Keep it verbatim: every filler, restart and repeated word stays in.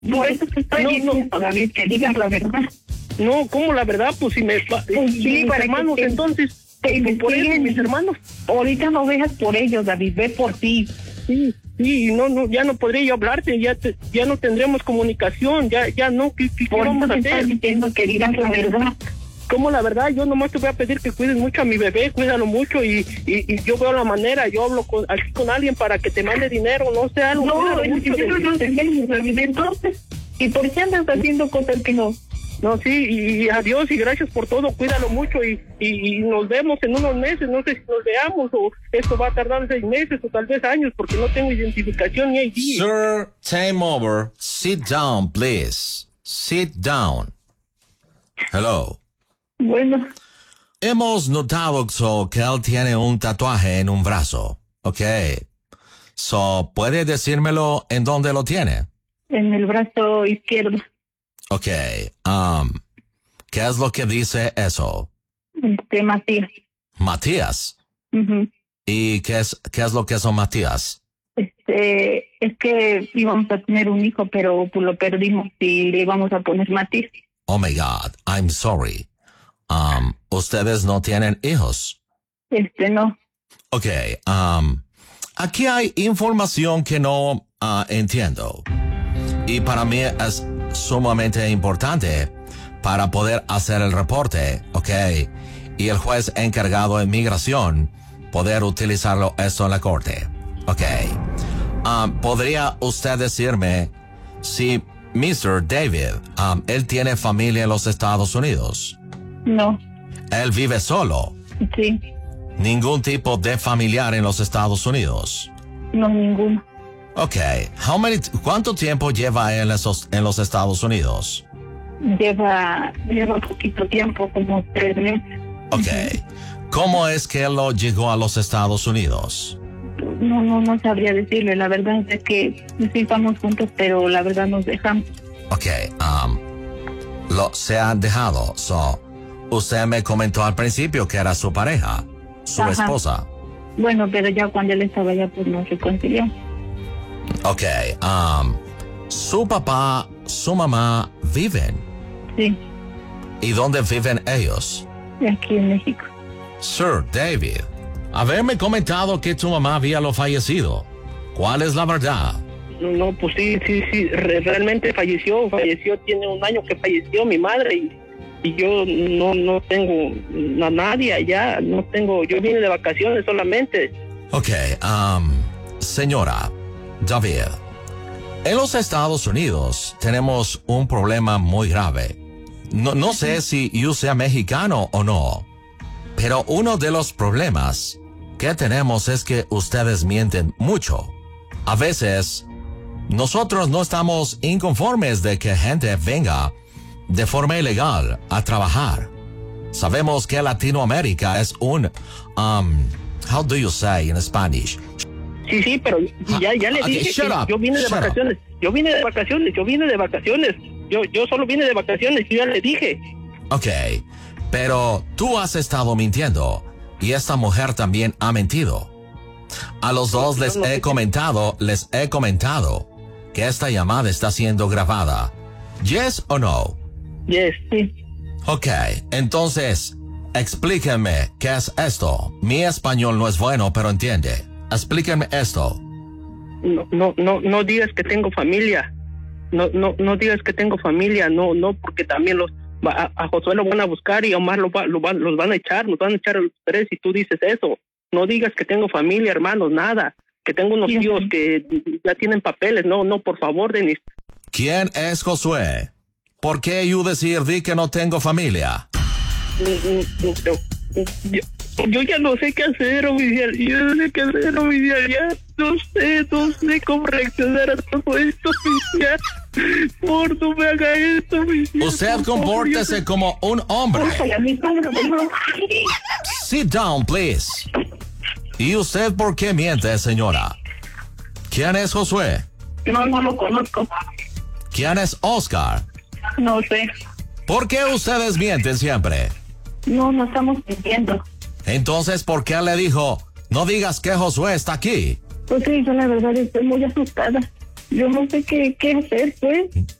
Por eso te estoy no, diciendo, no. David, que digas la verdad. No, ¿cómo la verdad? Pues si me... Pues si sí, mis para que hermanos, te- entonces... te pues por eso, investiguen. mis hermanos. Ahorita no veas por ellos, David, ve por ti. Sí, sí, no, no, ya no podría yo hablarte, ya te, ya no tendremos comunicación, ya, ya no, ¿qué, qué, qué Por vamos eso a te estoy hacer? diciendo que digas la verdad. Como la verdad, yo nomás te voy a pedir que cuides mucho a mi bebé, cuídalo mucho y, y, y yo veo la manera, yo hablo con, aquí con alguien para que te mande dinero, no sé, algo. No, cuídalo es que mucho yo de- no entendemos, David, entonces. ¿Y por qué andas haciendo cosas que no? No, sí, y, y adiós y gracias por todo, cuídalo mucho y, y, y nos vemos en unos meses, no sé si nos veamos o esto va a tardar seis meses o tal vez años porque no tengo identificación ni I D. Sir, time over. Sit down, please. Sit down. Hello. Bueno, Hemos notado so, que él tiene un tatuaje en un brazo. Ok. So, ¿puede decírmelo en dónde lo tiene? en el brazo izquierdo. Ok. Um, ¿qué es lo que dice eso? Este, Matías. Matías. Ujú. ¿Y qué es, qué es lo que son Matías? Este, es que íbamos a tener un hijo, pero pues lo perdimos y le íbamos a poner Matías. Oh my God, I'm sorry. Um, ¿ustedes no tienen hijos? Este, no. Ok, um, aquí hay información que no uh, entiendo. Y para mí es sumamente importante para poder hacer el reporte, ok. Y el juez encargado de migración poder utilizarlo esto en la corte. Ok. Um, ¿podría usted decirme si mister David, um, él tiene familia en los Estados Unidos? No. Él vive solo. Sí. Ningún tipo de familiar en los Estados Unidos. No, ninguno. Ok. How many, ¿cuánto tiempo lleva él en, esos, en los Estados Unidos? Lleva, lleva poquito tiempo, como tres meses. Ok. ¿Cómo es que él lo llegó a los Estados Unidos? No, no, no sabría decirle. La verdad es que sí estamos juntos, pero la verdad nos dejamos. Ok. Um, lo, se han dejado. So, usted me comentó al principio que era su pareja, su Ajá. esposa. Bueno, pero ya cuando él estaba allá, pues nos reconciliamos. Ok. Um, su papá, su mamá viven. Sí, ¿Y dónde viven ellos? aquí en México. Sir David, haberme comentado que tu mamá había lo fallecido. ¿Cuál es la verdad? No, no, pues sí, sí, sí, re- realmente falleció, falleció, tiene un año que falleció mi madre y, y yo no, no tengo a nadie allá, no tengo, yo vine de vacaciones solamente. Ok, um, señora, David, en los Estados Unidos tenemos un problema muy grave. No, no sé si yo sea mexicano o no, pero uno de los problemas que tenemos es que ustedes mienten mucho. A veces, nosotros no estamos inconformes de que gente venga de forma ilegal a trabajar. Sabemos que Latinoamérica es un, um, how do you say in Spanish? Sí, sí, pero ya, ya le Ok, dije shut que up, yo vine de shut up. vacaciones, yo vine de vacaciones, yo vine de vacaciones, yo, yo solo vine de vacaciones, yo ya le dije. Ok, pero tú has estado mintiendo y esta mujer también ha mentido. A los dos les he comentado, les he comentado que esta llamada está siendo grabada. ¿Yes o no? Yes. Sí. Ok, entonces, explíquenme qué es esto. Mi español no es bueno, pero entiende. Explíquenme esto. No, no, no, no digas que tengo familia. No, no, no digas que tengo familia. No, no, porque también los a, a Josué lo van a buscar y a Omar lo va, lo van, los van a echar, nos van a echar a los tres si tú dices eso. No digas que tengo familia, hermanos, nada. Que tengo unos Sí. tíos que ya tienen papeles. No, no, por favor, Denis. ¿Quién es Josué? ¿Por qué yo decir di que no tengo familia? Yo, yo ya no sé qué hacer, oficial. Yo no sé qué hacer, oficial. Ya no sé, no sé cómo reaccionar a todo esto, oficial. Por no me haga esto, oficial. Usted Por favor, compórtese yo- como un hombre. Ay, a mi padre, no. Sit down, please. ¿Y usted por qué miente, señora? ¿Quién es Josué? No, no lo conozco. ¿Quién es Oscar? No sé. ¿Por qué ustedes mienten siempre? No, no estamos mintiendo. Entonces, ¿por qué le dijo, no digas que Josué está aquí? Pues sí, yo la verdad estoy muy asustada. yo no sé qué, qué hacer, pues.